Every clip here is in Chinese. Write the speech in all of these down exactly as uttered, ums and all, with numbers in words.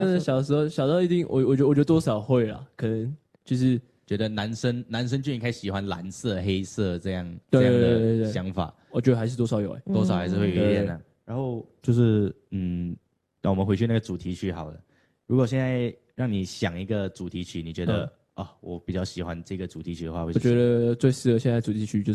但是小时候小时候一定我我觉得我觉得多少会啦，可能就是觉得男生男生就应该喜欢蓝色、黑色这样对这样对对对的想法， 我觉得还是多少有哎、 多少还是会有一点的、然后就是嗯，那我们回去那个主题曲好了。如果现在让你想一个主题曲，你觉得啊、 嗯哦，我比较喜欢这个主题曲的话， 我觉得最适合现在主题曲就是，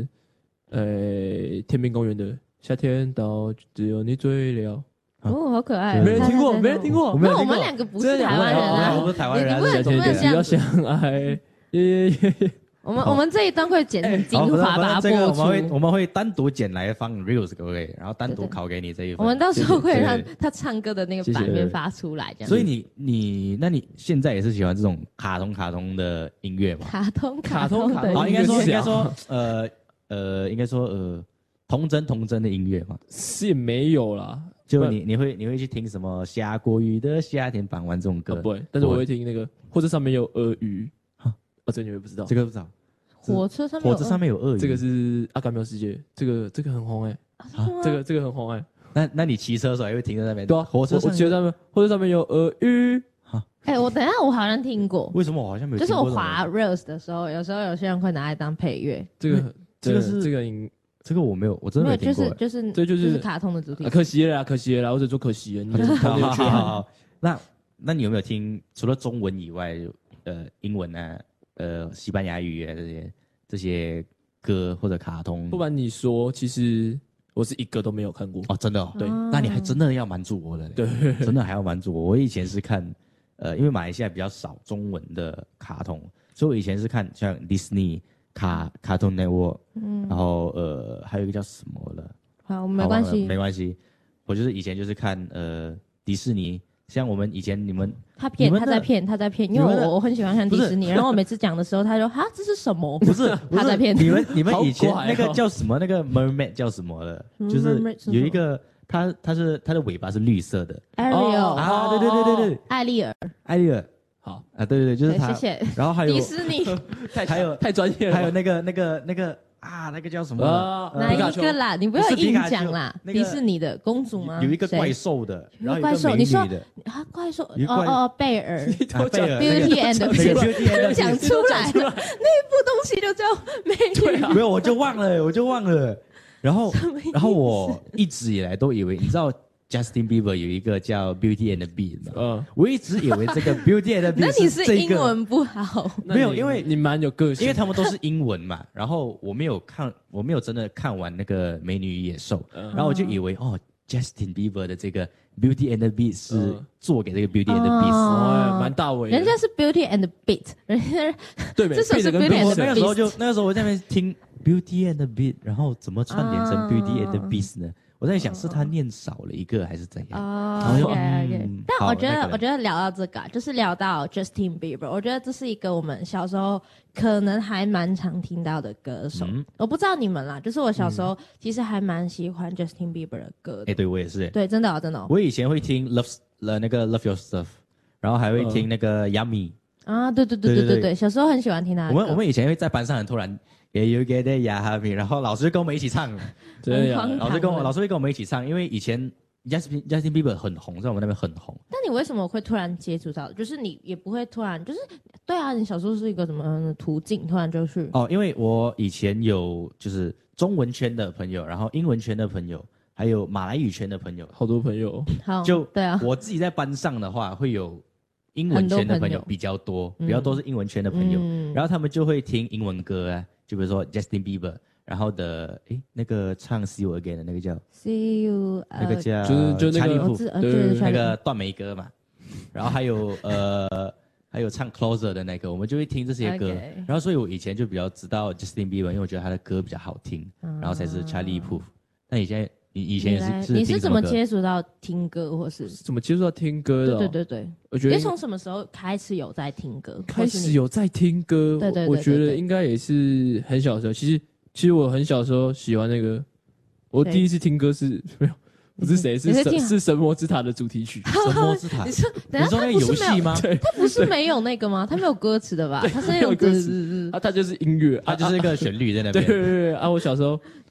呃，天边公园的夏天到只有你醉了。 哦，好可爱！ 没人听过，没人听过。 那我们两个不是台湾人啊， 我们不是台湾人， 你不能夏天就是要相爱。耶耶耶！ 我们我们这一段会剪成精华把它播出。 我们会我们会单独剪来放 reels 可不可以？然后单独拷给你这一份。 我们到时候会让他唱歌的那个版面发出来，这样。 所以你你那你现在也是喜欢这种卡通卡通的音乐吗？ 卡通卡通的， 好，应该说应该说呃呃应该说呃童真童真的音乐嘛， 是也没有啦。 就你你会你会去听什么下过雨的夏天傍晚这种歌？ 不会，但是我会听那个，或者上面有鳄鱼。哈，哦，这你会不知道？ 这个不知道。 火车上面火车上面有鳄鱼， 这个是阿甘喵世界，这个这个很红哎、欸，啊，这个这个很红哎、欸。 那那你骑车的时候也会停在那边？ 对啊， 火车上骑上面，火车上面有鳄鱼。 哈，哎、欸，我等一下我好像听过， 为什么我好像没有听过？ 过？ 就是我滑 reels 的时候，有时候有些人会拿来当配乐。 这个这个是这个音， 这个我没有，我真的没有听过。 就是就是这就是就是卡通的主题、 啊。可惜了啦，可惜了啦，我只说可惜了。你好好好好，那那你有没有听除了中文以外，呃，英文啊，呃，西班牙语啊这些？这些歌或者卡通， 不瞒你说，其实我是一个都没有看过哦，真的哦， 对， 那你还真的要瞒住我了， 对， 真的还要瞒住我。我以前是看，呃，因为马来西亚比较少中文的卡通，所以我以前是看像 Disney 卡卡通 Network，嗯，然后呃还有一个叫什么了， 好，没关系， 没关系，我就是以前就是看呃迪士尼。像我们以前你们他骗他在骗他在骗，因为我我很喜欢看迪士尼，然后我每次讲的时候，他说哈这是什么？ 不是他在骗你们你们以前那个叫什么？那个 mermaid 叫什么的？就是有一个它它是它的尾巴是绿色的 Ariel 啊，对对对对对， 艾丽尔艾丽尔好啊，对对对，就是他。 谢谢。 然后还有迪士尼， 还有太专业了， 还有那个那个那个。啊，那个叫什么？ 哪一个啦？你不要硬讲啦。迪士尼的公主吗？ 有一个怪兽的，然后怪兽，你说的啊，怪兽哦哦，贝尔 ，Beauty and the Beast， 讲出来了，那部东西就叫美女。 没有，我就忘了，我就忘了。然后，然后我一直以来都以为，你知道。Justin Bieber 有一个叫 Beauty and the Beast， 嗯，我一直以为这个 Beauty and the Beast 那你是这英文不好？ 没有，因为你蛮有个性， 因为他们都是英文嘛。然后我没有看，我没有真的看完那个《美女与野兽》，嗯，然后我就以为哦 ，Justin Bieber 的这个 Beauty and the Beast 是做给这个 Beauty and the Beast， 哦，蛮大伟。 人家是 Beauty and the Beat， 人家对， 这首是 Beauty and the Beast。 那个时候就那个时候我在那边听 Beauty and the Beast， 然后怎么串联成 Beauty and the Beast 呢？我在想是他念少了一个还是怎样？ 哦 ，OK OK。但我觉得，我觉得聊到这个，就是聊到 Justin Bieber， 我觉得这是一个我们小时候可能还蛮常听到的歌手。我不知道你们啦，就是我小时候其实还蛮喜欢 Justin Bieber 的歌。 哎，对我也是。 对，真的真的。 我以前会听 Love 呃那个 Love Your Stuff， 然后还会听那个 Yummy。 啊，对对对对对对，小时候很喜欢听他的歌。 我们我们以前会在班上很突然。也有给的呀哈米，然后老师就跟我们一起唱， 对呀， 老师跟我老师会跟我们一起唱，因为以前 Justin Justin Bieber 很红，在我们那边很红。 但你为什么会突然接触到？就是你也不会突然，就是对啊，你小时候是一个什么样的途径？突然就去哦，因为我以前有就是中文圈的朋友，然后英文圈的朋友，还有马来语圈的朋友， 好多朋友。 好， 就对啊， 我自己在班上的话会有。英文圈的朋友比较多，比较多是英文圈的朋友，嗯、然后他们就会听英文歌啊，就比如说 Justin Bieber， 然后的诶那个唱 See You Again 的那个叫 See You， 那个叫就是就那个对那个断眉歌嘛，然后还有呃还有唱 Closer 的那个，我们就会听这些歌， okay. 然后所以我以前就比较知道 Justin Bieber， 因为我觉得他的歌比较好听，嗯、然后才是 Charlie Puth。但以前你以前也是是你是怎么接触到听歌，或是怎么接触到听歌的、哦？ 对对对对， 我觉得你从什么时候开始有在听歌？ 开始有在听歌， 对对对， 我觉得应该也是很小的时候。其实其实我很小的时候喜欢那个，我第一次听歌是没有。不是谁，是神是神魔之塔的主题曲。 神魔之塔， 你说， 你说那个游戏吗？ 它不是没有那个吗？它没有歌词的吧？它是有歌词，啊，它就是音乐， 它就是一个旋律在那边。 对对对啊，我小时候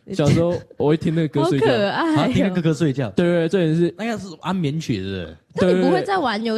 小时候我会听那个歌睡觉， 好可爱、哦， 听那个歌睡觉。 对对对，这也是那个是安眠曲是不是？ 那你不会在玩游